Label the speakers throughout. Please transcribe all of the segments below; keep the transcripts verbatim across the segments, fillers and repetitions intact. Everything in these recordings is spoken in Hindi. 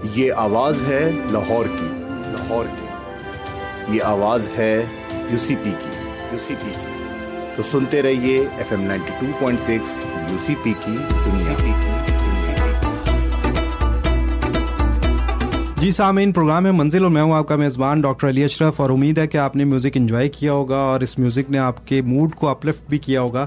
Speaker 1: ये आवाज है लाहौर की, लाहौर की। ये आवाज है यूसीपी की, यूसीपी की। तो सुनते रहिए F M ninety two point six UCP की दुनिया की, दुनिया की।
Speaker 2: जी सामीन, प्रोग्राम है मंजिल और मैं हूं आपका मेज़बान डॉक्टर अली अशरफ। और उम्मीद है कि आपने म्यूज़िक एंजॉय किया होगा और इस म्यूज़िक ने आपके मूड को अपलिफ्ट भी किया होगा।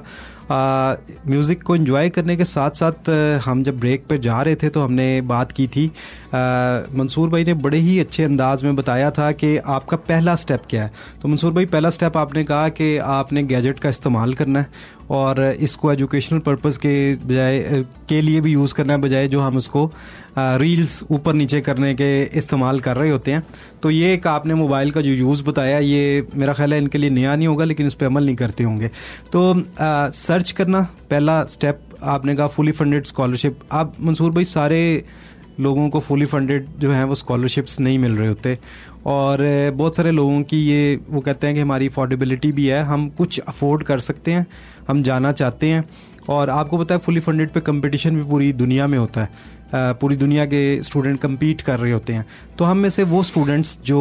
Speaker 2: म्यूज़िक को एंजॉय करने के साथ साथ हम जब ब्रेक पे जा रहे थे तो हमने बात की थी, आ, मंसूर भाई ने बड़े ही अच्छे अंदाज में बताया था कि आपका पहला स्टेप क्या है। तो मंसूर भाई, पहला स्टेप आपने कहा कि आपने गैजेट का इस्तेमाल करना है और इसको एजुकेशनल पर्पस के बजाय के लिए भी यूज़ करना है, बजाय जो हम उसको रील्स ऊपर नीचे करने के इस्तेमाल कर रहे होते हैं। तो ये एक आपने मोबाइल का जो यूज़ बताया, ये मेरा ख्याल है इनके लिए नया नहीं होगा, लेकिन इस पर अमल नहीं करते होंगे। तो आ, सर्च करना पहला स्टेप आपने कहा, फुली फंडेड स्कॉलरशिप। अब मंसूर भाई, सारे लोगों को फुली फंडेड जो हैं वो स्कॉलरशिप्स नहीं मिल रहे होते और बहुत सारे लोगों की ये वो कहते हैं कि हमारी अफोर्डेबिलिटी भी है, हम कुछ अफोर्ड कर सकते हैं, हम जाना चाहते हैं। और आपको पता है फुली फंडेड पे कंपटीशन भी पूरी दुनिया में होता है, पूरी दुनिया के स्टूडेंट compete कर रहे होते हैं। तो हम में से वो स्टूडेंट्स जो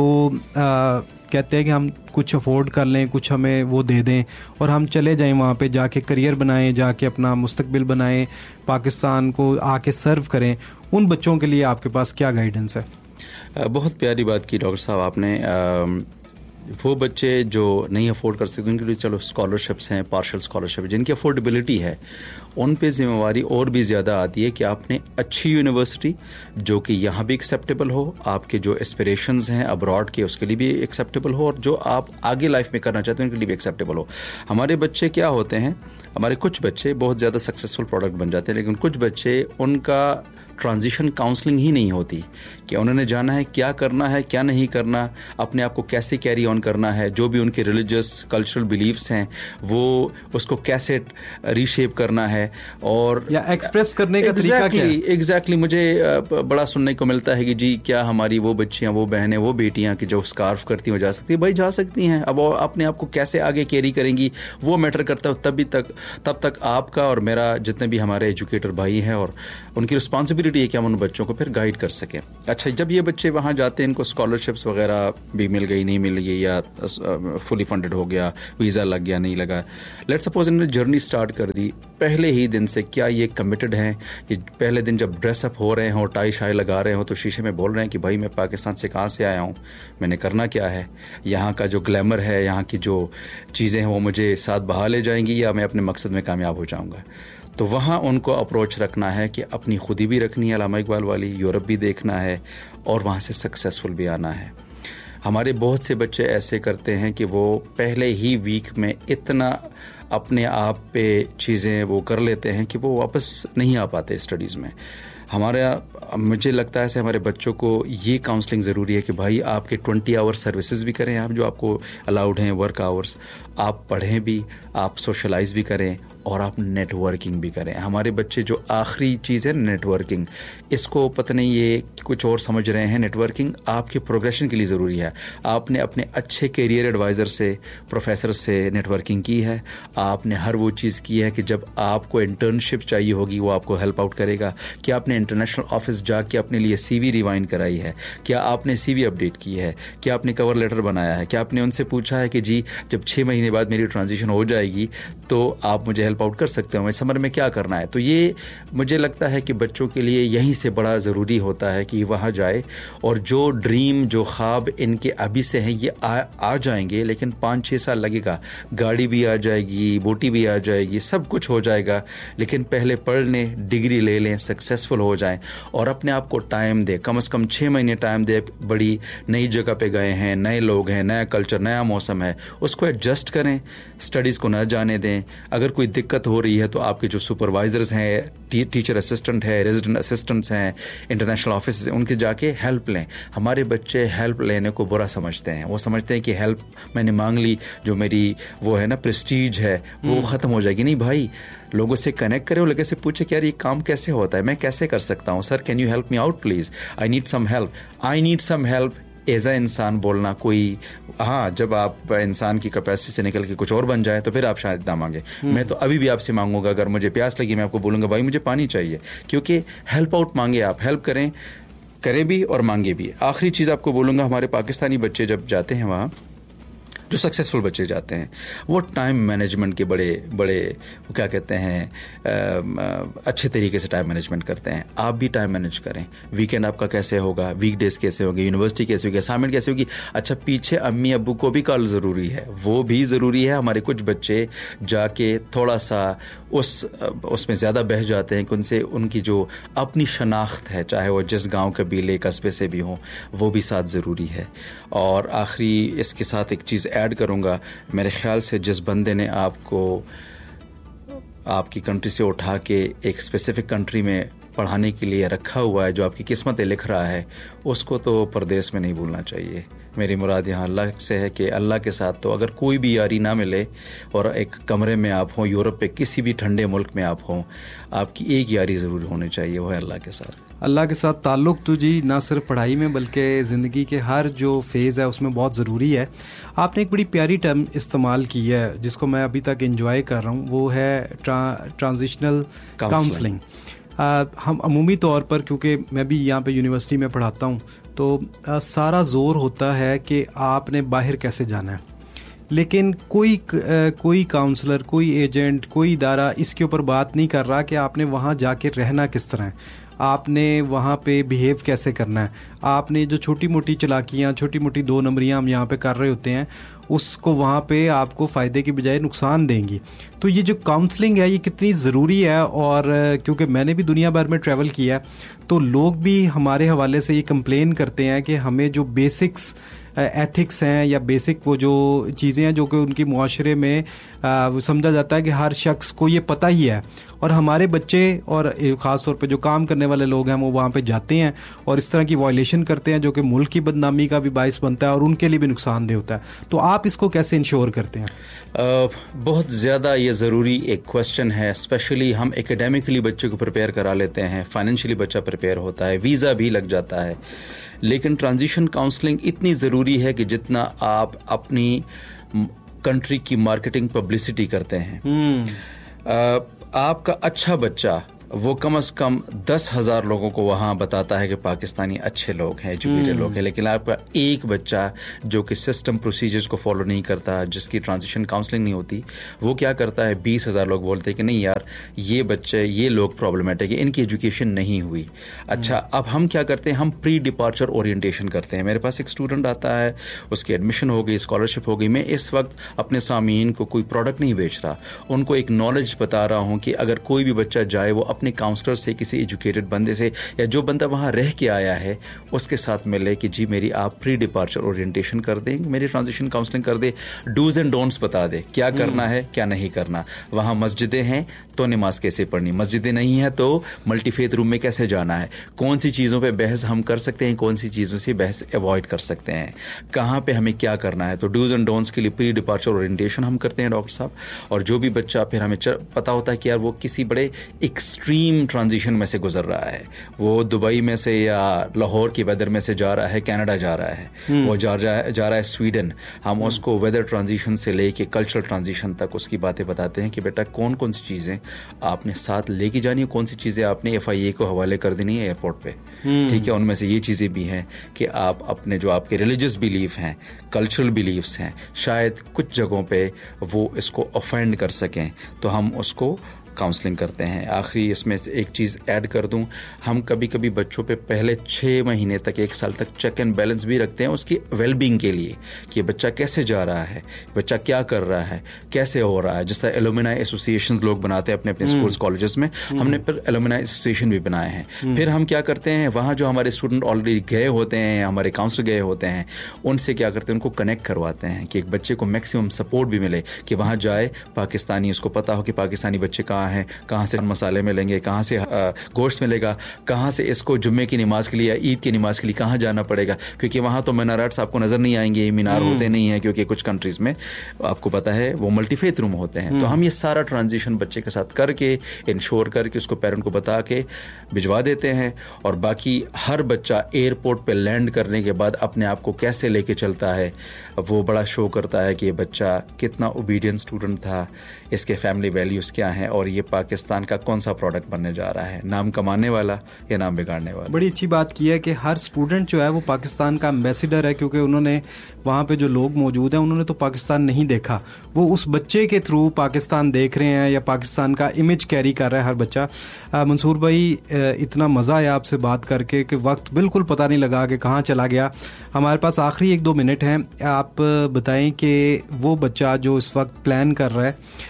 Speaker 2: आ, कहते हैं कि हम कुछ अफोर्ड कर लें, कुछ हमें वो दे दें और हम चले जाएं वहाँ पे, जाके करियर बनाएं, जाके अपना मुस्तकबिल बनाएं, पाकिस्तान को आके सर्व करें, उन बच्चों के लिए आपके पास क्या गाइडेंस है?
Speaker 3: बहुत प्यारी बात की डॉक्टर साहब आपने। आ, वो बच्चे जो नहीं अफोर्ड कर सकते उनके लिए चलो स्कॉलरशिप्स हैं, पार्शल स्कॉलरशिप, जिनकी अफोर्डेबिलिटी है उन पे जिम्मेवारी और भी ज़्यादा आती है कि आपने अच्छी यूनिवर्सिटी जो कि यहाँ भी एक्सेप्टेबल हो, आपके जो एस्पिरेशंस हैं अब्रॉड के उसके लिए भी एक्सेप्टेबल हो, और जो आप आगे लाइफ में करना चाहते हैं उनके लिए भी एक्सेप्टेबल हो। हमारे बच्चे क्या होते हैं, हमारे कुछ बच्चे बहुत ज़्यादा सक्सेसफुल प्रोडक्ट बन जाते हैं, लेकिन कुछ बच्चे उनका ट्रांजिशन काउंसलिंग ही नहीं होती कि उन्होंने जाना है क्या करना है, क्या नहीं करना, अपने आप को कैसे कैरी ऑन करना है, जो भी उनके रिलीजियस कल्चरल बिलीव्स हैं वो उसको कैसे रीशेप करना है और
Speaker 2: या एक्सप्रेस करने का
Speaker 3: exactly,
Speaker 2: तरीका क्या है।
Speaker 3: एग्जैक्टली मुझे बड़ा सुनने को मिलता है कि जी क्या हमारी वो बच्चियां, वो बहनें, वो बेटियां कि जो स्कार्फ करती हैं वो जा सकती हैं। भाई जा सकती हैं, अब वो अपने आप को कैसे आगे कैरी करेंगी वो मैटर करता है। तभी तक तब तक आपका और मेरा, जितने भी हमारे एजुकेटर भाई हैं, और उनकी रिस्पॉन्सिबिलिटी है कि हम उन बच्चों को फिर गाइड कर सकें। अच्छा, जब ये बच्चे वहाँ जाते हैं, इनको स्कॉलरशिप्स वगैरह भी मिल गई, नहीं मिल गई, या फुली फंडेड हो गया, वीज़ा लग गया, नहीं लगा, लेट्स सपोज इन्होंने जर्नी स्टार्ट कर दी, पहले ही दिन से क्या ये कमिटेड हैं कि पहले दिन जब ड्रेसअप हो रहे हों, टाई शाई लगा रहे हों, तो शीशे में बोल रहे हैं कि भाई मैं पाकिस्तान से कहाँ से आया हूँ, मैंने करना क्या है, यहाँ का जो ग्लैमर है, यहाँ की जो चीज़ें हैं वो मुझे साथ बहा ले जाएंगी या मैं अपने मकसद में कामयाब हो जाऊँगा। तो वहाँ उनको अप्रोच रखना है कि अपनी खुदी भी रखनी है, अल्लामा इकबाल वाली, यूरोप भी देखना है और वहाँ से सक्सेसफुल भी आना है। हमारे बहुत से बच्चे ऐसे करते हैं कि वो पहले ही वीक में इतना अपने आप पे चीज़ें वो कर लेते हैं कि वो वापस नहीं आ पाते स्टडीज़ में। हमारा मुझे लगता है ऐसे हमारे बच्चों को ये काउंसलिंग ज़रूरी है कि भाई आपके ट्वेंटी आवर सर्विसेज भी करें आप, जो आपको अलाउड हैं वर्क आवर्स, आप पढ़ें भी, आप सोशलाइज भी करें और आप नेटवर्किंग भी करें। हमारे बच्चे जो आखिरी चीज़ है नेटवर्किंग, इसको पता नहीं ये कुछ और समझ रहे हैं। नेटवर्किंग आपके प्रोग्रेशन के लिए ज़रूरी है। आपने अपने अच्छे करियर एडवाइज़र से, प्रोफेसर से नेटवर्किंग की है, आपने हर वो चीज़ की है कि जब आपको इंटर्नशिप चाहिए होगी वो आपको हेल्प आउट करेगा। क्या आपने इंटरनेशनल ऑफिस जाके अपने लिए सीवी रिवाइंड कराई है, क्या आपने सीवी अपडेट की है, क्या आपने कवर लेटर बनाया है, क्या आपने उनसे पूछा है कि जी जब छः महीने बाद मेरी ट्रांजिशन हो जाएगी तो आप मुझे हेल्प आउट कर सकते हो, मैं समर में क्या करना है। तो ये मुझे लगता है कि बच्चों के लिए यहीं से बड़ा ज़रूरी होता है कि वहाँ जाए और जो ड्रीम, जो ख्वाब इनके अभी से हैं ये आ, आ जाएंगे, लेकिन पाँच छः साल लगेगा, गाड़ी भी आ जाएगी, बोटी भी आ जाएगी, सब कुछ हो जाएगा, लेकिन पहले पढ़ लें, डिग्री ले लें, सक्सेसफुल हो जाएं और अपने आप को टाइम दे, कम से कम छः महीने टाइम दे। बड़ी नई जगह पे गए हैं, नए लोग हैं, नया कल्चर, नया मौसम है, उसको एडजस्ट करें, स्टडीज़ को न जाने दें। अगर कोई दिक्कत हो रही है तो आपके जो सुपरवाइजर्स हैं, टी, टीचर असिस्टेंट है, रेजिडेंट असिस्टेंट्स हैं, इंटरनेशनल ऑफिस, उनके जाके हेल्प लें। हमारे बच्चे हेल्प लेने को बुरा समझते हैं, वो समझते हैं कि हेल्प मैंने मांग ली, जो मेरी वो है ना प्रेस्टीज है वो ख़त्म हो जाएगी। नहीं भाई, लोगों से कनेक्ट करें, लोगों से पूछे कि यार ये काम कैसे होता है, मैं कैसे कर सकता हूँ, sir can you help me out please, I need some help, I need some help as a इंसान बोलना। कोई हाँ, जब आप इंसान की कैपेसिटी से निकल के कुछ और बन जाए तो फिर आप शायद ना मांगे। मैं तो अभी भी आपसे मांगूंगा, अगर मुझे प्यास लगी मैं आपको बोलूँगा भाई मुझे पानी चाहिए, क्योंकि हेल्प आउट मांगे, आप हेल्प करें, करें भी और मांगे भी। आखिरी चीज़ आपको बोलूँगा, हमारे पाकिस्तानी बच्चे जब जाते हैं वहाँ, जो सक्सेसफुल बच्चे जाते हैं, वो टाइम मैनेजमेंट के बड़े बड़े वो क्या कहते हैं आ, अच्छे तरीके से टाइम मैनेजमेंट करते हैं। आप भी टाइम मैनेज करें। वीकेंड आपका कैसे होगा, वीकडेज कैसे होंगे, यूनिवर्सिटी कैसे होगी, असाइनमेंट कैसे होगी। अच्छा, पीछे अम्मी अब्बू को भी कॉल ज़रूरी है, वो भी ज़रूरी है। हमारे कुछ बच्चे जाके थोड़ा सा उस उसमें ज़्यादा बह जाते हैं कि उनसे उनकी जो अपनी शनाख्त है, चाहे वो जिस गाँव कबीले कस्बे से भी हों, वो भी साथ ज़रूरी है। और आखिरी इसके साथ एक चीज़ ऐड करूँगा, मेरे ख्याल से जिस बंदे ने आपको आपकी कंट्री से उठा के एक स्पेसिफिक कंट्री में पढ़ाने के लिए रखा हुआ है, जो आपकी किस्मतें लिख रहा है, उसको तो परदेश में नहीं भूलना चाहिए। मेरी मुराद यहाँ अल्लाह से है कि अल्लाह के साथ तो अगर कोई भी यारी ना मिले और एक कमरे में आप हों, यूरोप पे किसी भी ठंडे मुल्क में आप हों, आपकी एक यारी ज़रूर होनी चाहिए, वो है अल्लाह के साथ।
Speaker 2: अल्लाह के साथ ताल्लुक़ तो जी ना सिर्फ पढ़ाई में बल्कि ज़िंदगी के हर जो फेज़ है उसमें बहुत ज़रूरी है। आपने एक बड़ी प्यारी टर्म इस्तेमाल की है जिसको मैं अभी तक एंजॉय कर रहा हूँ, वो है ट्रा, ट्रांजिशनल काउंसलिंग। आ, हम अमूमी तौर पर, क्योंकि मैं भी यहाँ पे यूनिवर्सिटी में पढ़ाता हूँ, तो आ, सारा ज़ोर होता है कि आपने बाहर कैसे जाना है, लेकिन कोई आ, कोई काउंसलर, कोई एजेंट, कोई इदारा इसके ऊपर बात नहीं कर रहा कि आपने वहाँ जाके रहना किस तरह है, आपने वहाँ पे बिहेव कैसे करना है। आपने जो छोटी मोटी चलाकियाँ, छोटी मोटी दो नंबरियाँ हम यहाँ पे कर रहे होते हैं, उसको वहाँ पे आपको फ़ायदे की बजाय नुकसान देंगी। तो ये जो काउंसलिंग है ये कितनी ज़रूरी है, और क्योंकि मैंने भी दुनिया भर में ट्रैवल किया है, तो लोग भी हमारे हवाले से ये कंप्लेन करते हैं कि हमें जो बेसिक्स एथिक्स हैं या बेसिक वो जो चीज़ें हैं जो कि उनकी मुआशरे में आ, वो समझा जाता है कि हर शख्स को ये पता ही है, और हमारे बच्चे और ख़ास तौर पे जो काम करने वाले लोग हैं वो वहाँ पे जाते हैं और इस तरह की वायलेशन करते हैं जो कि मुल्क की बदनामी का भी बाइस बनता है और उनके लिए भी नुकसानदेह होता है। तो आप इसको कैसे इंश्योर करते हैं?
Speaker 3: आ, बहुत ज़्यादा ये ज़रूरी एक क्वेश्चन है। स्पेशली हम एकेडमिकली बच्चे को प्रिपेयर करा लेते हैं, फाइनेंशियली बच्चा प्रिपेयर होता है, वीज़ा भी लग जाता है, लेकिन ट्रांजिशन काउंसलिंग इतनी ज़रूरी है कि जितना आप अपनी कंट्री की मार्केटिंग पब्लिसिटी करते हैं, आ, आपका अच्छा बच्चा वो कम से कम दस हज़ार लोगों को वहाँ बताता है कि पाकिस्तानी अच्छे लोग हैं, एजुकेटेड लोग हैं, लेकिन आपका एक बच्चा जो कि सिस्टम प्रोसीजर्स को फॉलो नहीं करता, जिसकी ट्रांजिशन काउंसलिंग नहीं होती, वो क्या करता है, बीस हज़ार लोग बोलते हैं कि नहीं यार ये बच्चे, ये लोग प्रॉब्लमेटिक है, इनकी एजुकेशन नहीं हुई। अच्छा, अब हम क्या करते हैं, हम प्री डिपार्चर ओरिएंटेशन करते हैं। मेरे पास एक स्टूडेंट आता है, उसकी एडमिशन हो गई, स्कॉलरशिप हो गई, मैं इस वक्त अपने सामीन को कोई प्रोडक्ट नहीं बेच रहा, उनको एक नॉलेज बता रहा हूँ कि अगर कोई भी बच्चा जाए वो अपने काउंसलर से, किसी एजुकेटेड बंदे से, या जो बंदा वहाँ रह के आया है उसके साथ मिले कि जी मेरी आप प्री डिपार्चर ओरिएंटेशन कर दें, मेरी ट्रांजिशन काउंसलिंग कर दे, डूज एंड डोंट्स बता दे, क्या करना है क्या नहीं करना। वहाँ मस्जिदें हैं तो नमाज कैसे पढ़नी, मस्जिदें नहीं है तो मल्टीफेथ रूम में कैसे जाना है, कौन सी चीज़ों पे बहस हम कर सकते हैं, कौन सी चीज़ों से बहस अवॉइड कर सकते हैं, कहाँ पे हमें क्या करना है। तो डूज एंड डोंट्स के लिए प्री डिपार्चर ओरिएंटेशन हम करते हैं डॉक्टर साहब। और जो भी बच्चा, फिर हमें पता होता है कि यार वो किसी बड़े एक्सट्रीम ट्रांजिशन में से गुजर रहा है, वो दुबई में से या लाहौर के वेदर में से जा रहा है, कनाडा जा रहा है, वो जा रहा है जा रहा है स्वीडन, हम उसको वेदर ट्रांजिशन से लेके कल्चरल ट्रांजिशन तक उसकी बातें बताते हैं कि बेटा कौन कौन सी चीज़ें आपने साथ लेके जानी है, कौन सी चीज़ें आपने एफ आई ए को हवाले कर देनी है एयरपोर्ट पे, ठीक है। उनमें से ये चीज़ें भी हैं कि आप अपने जो आपके रिलीजियस बिलीफ हैं, कल्चरल बिलीफ्स हैं, शायद कुछ जगहों पे वो इसको ऑफेंड कर सकें, तो हम उसको काउंसलिंग करते हैं। आखिरी इसमें एक चीज़ ऐड कर दूं, हम कभी कभी बच्चों पे पहले छः महीने तक, एक साल तक चेक एंड बैलेंस भी रखते हैं उसकी वेलबींग के लिए कि बच्चा कैसे जा रहा है, बच्चा क्या कर रहा है, कैसे हो रहा है। जिस तरह एलुमनाई एसोसिएशन लोग बनाते हैं अपने अपने स्कूल्स कॉलेजेस में, हमने फिर एलुमनाई एसोसिएशन भी बनाए हैं। फिर हम क्या करते हैं, वहाँ जो हमारे स्टूडेंट ऑलरेडी गए होते हैं, हमारे काउंसलर गए होते हैं, उनसे क्या करते हैं, उनको कनेक्ट करवाते हैं कि एक बच्चे को मैक्सिमम सपोर्ट भी मिले कि वहाँ जाए, पाकिस्तानी, उसको पता हो कि पाकिस्तानी बच्चे कहाँ हैं, कहाँ से मसाले मिलेंगे, कहाँ से गोश्त मिलेगा, कहाँ से इसको जुम्मे की नमाज के लिए या ईद की नमाज के लिए कहाँ जाना पड़ेगा, क्योंकि वहाँ तो मीनाराट्स आपको नज़र नहीं आएंगे, मीनार होते नहीं हैं, क्योंकि कुछ कंट्रीज़ में आपको पता है वो मल्टीफेथ रूम होते हैं। तो हम ये सारा ट्रांजिशन बच्चे के साथ करके, इंश्योर करके, उसको पेरेंट को बता के भिजवा देते हैं। और बाकी हर बच्चा एयरपोर्ट पे लैंड करने के बाद अपने आप को कैसे लेके चलता है, वो बड़ा शो करता है कि ये बच्चा कितना ओबीडियंट स्टूडेंट था, इसके फैमिली वैल्यूज़ क्या हैं, और ये पाकिस्तान का कौन सा प्रोडक्ट बनने जा रहा है, नाम कमाने वाला या नाम बिगाड़ने वाला।
Speaker 2: बड़ी अच्छी बात की है कि हर स्टूडेंट जो है वो पाकिस्तान का एम्बेसडर है, क्योंकि उन्होंने वहाँ पे जो लोग मौजूद हैं उन्होंने तो पाकिस्तान नहीं देखा, वो उस बच्चे के थ्रू पाकिस्तान देख रहे हैं या पाकिस्तान का इमेज कैरी कर रहा है हर बच्चा। मंसूर भाई, इतना मज़ा आया आपसे बात करके कि वक्त बिल्कुल पता नहीं लगा कि कहाँ चला गया। हमारे पास आखिरी एक दो मिनट हैं, आप बताएं कि वो बच्चा जो इस वक्त प्लान कर रहा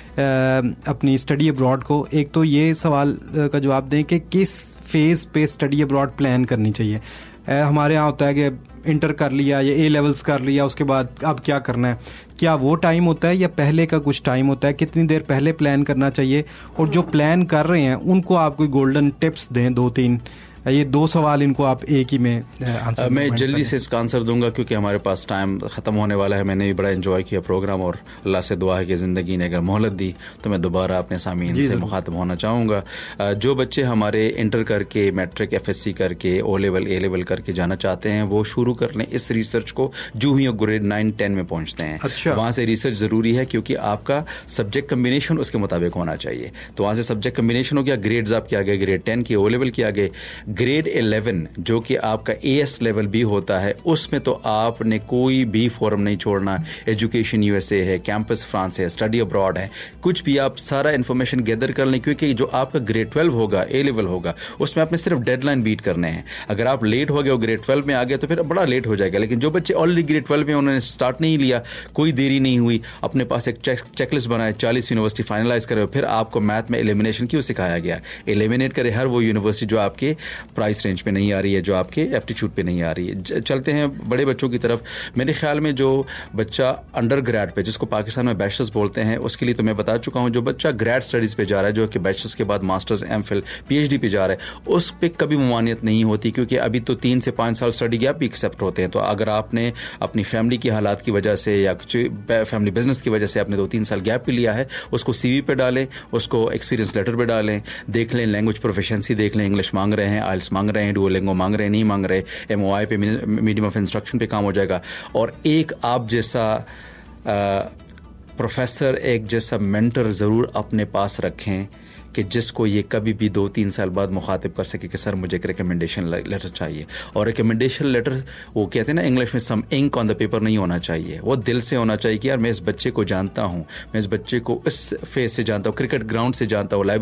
Speaker 2: है अपनी स्टडी अब्रॉड को, एक तो ये सवाल का जवाब दें कि किस फेज़ पे स्टडी अब्रॉड प्लान करनी चाहिए। हमारे यहाँ होता है कि इंटर कर लिया या ए लेवल्स कर लिया, उसके बाद अब क्या करना है, क्या वो टाइम होता है या पहले का कुछ टाइम होता है, कितनी देर पहले प्लान करना चाहिए, और जो प्लान कर रहे हैं उनको आप कोई गोल्डन टिप्स दें, दो तीन, ये दो सवाल इनको आप एक ही में आंसर।
Speaker 3: मैं जल्दी से इसका आंसर दूंगा क्योंकि हमारे पास टाइम ख़त्म होने वाला है। मैंने भी बड़ा एंजॉय किया प्रोग्राम और अल्लाह से दुआ है कि ज़िंदगी ने अगर मोहलत दी तो मैं दोबारा अपने सामीन से मुखातब होना चाहूँगा। जो बच्चे हमारे इंटर करके, मैट्रिक, एफएससी करके, ओ लेवल, ए लेवल करके जाना चाहते हैं वो शुरू कर लें इस रिसर्च को जो ही ग्रेड नाइन टेन में पहुँचते हैं।
Speaker 2: अच्छा।
Speaker 3: वहाँ से रिसर्च ज़रूरी है क्योंकि आपका सब्जेक्ट कम्बिनेशन उसके मुताबिक होना चाहिए। तो वहाँ से सब्जेक्ट कम्बिनेशन हो गया, ग्रेड्स आपके आ गए, ग्रेड टेन के, ओ लेवल के आ गए, ग्रेड इलेवन जो कि आपका एएस लेवल भी होता है, उसमें तो आपने कोई भी फॉर्म नहीं छोड़ना। एजुकेशन यूएसए है, कैंपस फ्रांस है, स्टडी अब्रॉड है, कुछ भी आप सारा इन्फॉर्मेशन गैदर कर लें क्योंकि जो आपका ग्रेड ट्वेल्व होगा, ए लेवल होगा, उसमें आपने सिर्फ डेडलाइन बीट करने हैं। अगर आप लेट हो गए और ग्रेड ट्वेल्व में आ गए तो फिर बड़ा लेट हो जाएगा। लेकिन जो बच्चे ऑलरेडी ग्रेड ट्वेल्व में उन्होंने स्टार्ट नहीं लिया, कोई देरी नहीं हुई, अपने पास एक चेकलिस्ट बनाए, चालीस यूनिवर्सिटी फाइनलाइज करे, फिर आपको मैथ में एलिमिनेशन क्यों सिखाया गया, एलिमिनेट करे हर वो यूनिवर्सिटी जो आपके प्राइस रेंज पे नहीं आ रही है, जो आपके एप्टीट्यूड पे नहीं आ रही है। चलते हैं बड़े बच्चों की तरफ। मेरे ख्याल में जो बच्चा अंडर ग्रेड पे, जिसको पाकिस्तान में बैचलर्स बोलते हैं, उसके लिए तो मैं बता चुका हूं। जो बच्चा ग्रेड स्टडीज़ पे जा रहा है, जो कि बैचलर्स के बाद मास्टर्स, एमफिल, पीएचडी पे जा रहा है, उस पर कभी ममानियत नहीं होती क्योंकि अभी तो तीन से पाँच साल स्टडी गैप भी एक्सेप्ट होते हैं। तो अगर आपने अपनी फैमिली की हालात की वजह से या कुछ फैमिली बिजनेस की वजह से आपने दो तीन साल गैप भी लिया है, उसको सीवी पे डालें, उसको एक्सपीरियंस लेटर पे डालें, देख लें लैंग्वेज प्रोफिशिएंसी देख लें, इंग्लिश मांग रहे हैं, आइल्स मांग रहे हैं, डुओलिंगो मांग रहे हैं, नहीं मांग रहे, एमओआई पे, मीडियम ऑफ इंस्ट्रक्शन पे काम हो जाएगा। और एक आप जैसा प्रोफेसर, एक जैसा मेंटर ज़रूर अपने पास रखें कि जिसको ये कभी भी दो तीन साल बाद मुखातिब कर सके कि सर मुझे एक रिकमेंडेशन लेटर चाहिए। और रिकमेंडेशन लेटर वो कहते हैं ना इंग्लिश में, some ink on the paper नहीं होना चाहिए, वो दिल से होना चाहिए कि यार मैं इस बच्चे को जानता हूँ, मैं इस बच्चे को इस फेज से जानता हूँ, क्रिकेट ग्राउंड से जानता हूँ,